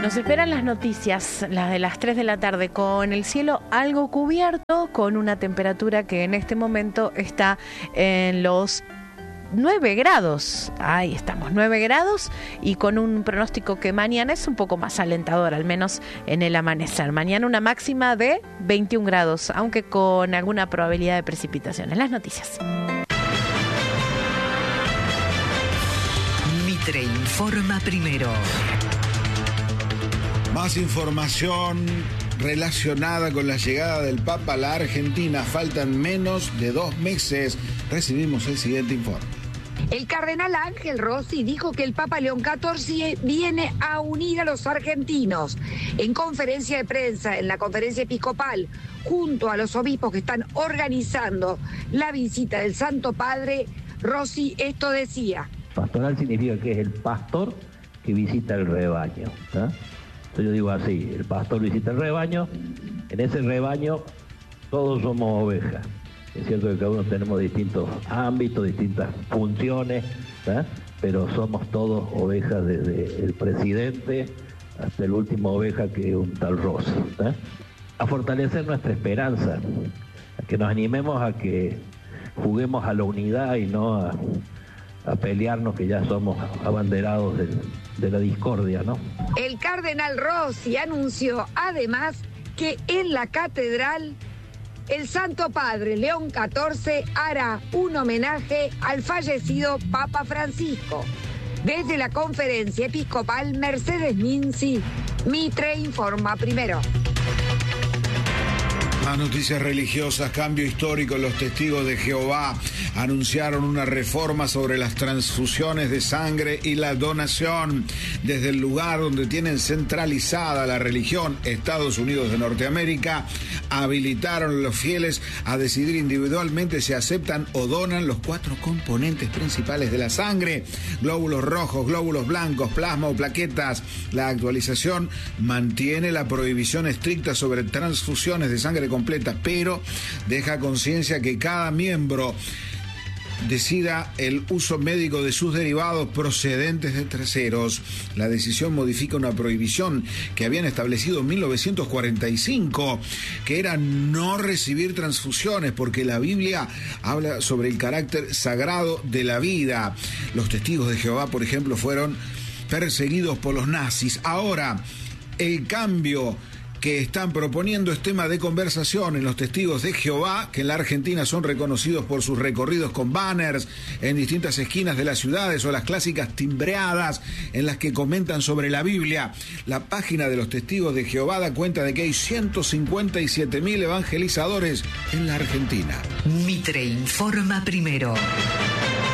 Nos esperan las noticias, las de las 3 de la tarde, con el cielo algo cubierto, con una temperatura que en este momento está en los 9 grados. Ahí estamos, 9 grados, y con un pronóstico que mañana es un poco más alentador, al menos en el amanecer. Mañana una máxima de 21 grados, aunque con alguna probabilidad de precipitación. En las noticias. Mitre informa primero. Más información relacionada con la llegada del Papa a la Argentina. Faltan menos de 2 meses. Recibimos el siguiente informe. El cardenal Ángel Rossi dijo que el Papa León XIV viene a unir a los argentinos. En conferencia de prensa, en la conferencia episcopal, junto a los obispos que están organizando la visita del Santo Padre, Rossi esto decía. Pastoral significa que es el pastor que visita el rebaño, ¿no? Entonces yo digo así, el pastor visita el rebaño, en ese rebaño todos somos ovejas. Es cierto que cada uno tenemos distintos ámbitos, distintas funciones, ¿eh? Pero somos todos ovejas, desde el presidente hasta el último oveja, que es un tal Rossi, ¿eh? A fortalecer nuestra esperanza, a que nos animemos a que juguemos a la unidad y no a pelearnos, que ya somos abanderados de la discordia, ¿no? El cardenal Rossi anunció además que en la catedral el Santo Padre León XIV hará un homenaje al fallecido Papa Francisco. Desde la conferencia episcopal, Mercedes Minci, Mitre informa primero. Más noticias religiosas, cambio histórico. Los testigos de Jehová anunciaron una reforma sobre las transfusiones de sangre y la donación. Desde el lugar donde tienen centralizada la religión, Estados Unidos de Norteamérica, habilitaron a los fieles a decidir individualmente si aceptan o donan los 4 componentes principales de la sangre: glóbulos rojos, glóbulos blancos, plasma o plaquetas. La actualización mantiene la prohibición estricta sobre transfusiones de sangre completa, pero deja conciencia que cada miembro decida el uso médico de sus derivados procedentes de terceros. La decisión modifica una prohibición que habían establecido en 1945, que era no recibir transfusiones, porque la Biblia habla sobre el carácter sagrado de la vida. Los testigos de Jehová, por ejemplo, fueron perseguidos por los nazis. Ahora, el cambio que están proponiendo es tema de conversación en los testigos de Jehová, que en la Argentina son reconocidos por sus recorridos con banners en distintas esquinas de las ciudades, o las clásicas timbreadas en las que comentan sobre la Biblia. La página de los testigos de Jehová da cuenta de que hay 157.000 evangelizadores en la Argentina. Mitre informa primero.